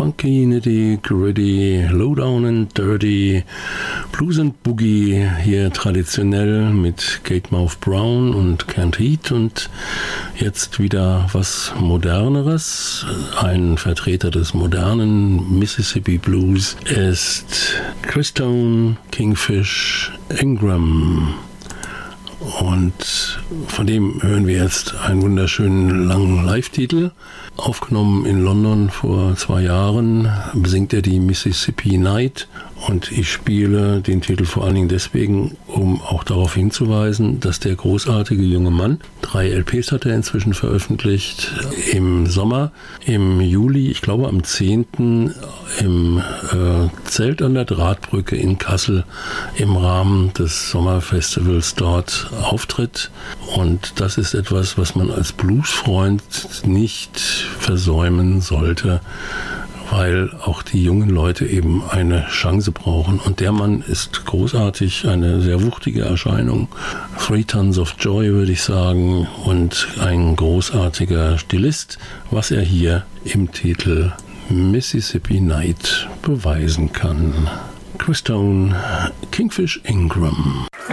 Funky, nitty, gritty, lowdown and dirty, Blues and Boogie, hier traditionell mit Gatemouth Brown und Canned Heat und jetzt wieder was Moderneres. Ein Vertreter des modernen Mississippi Blues ist Christone Kingfish Ingram. Und von dem hören wir jetzt einen wunderschönen langen Live-Titel. Aufgenommen in London vor 2 Jahren besingt er die Mississippi Night. Und ich spiele den Titel vor allen Dingen deswegen, um auch darauf hinzuweisen, dass der großartige junge Mann, 3 LPs hat er inzwischen veröffentlicht, im Sommer, im Juli, ich glaube am 10. im Zelt an der Drahtbrücke in Kassel im Rahmen des Sommerfestivals dort auftritt. Und das ist etwas, was man als Bluesfreund nicht versäumen sollte, weil auch die jungen Leute eben eine Chance brauchen. Und der Mann ist großartig, eine sehr wuchtige Erscheinung. 3 Tons of Joy, würde ich sagen, und ein großartiger Stilist, was er hier im Titel Mississippi Night beweisen kann. Christone Kingfish Ingram.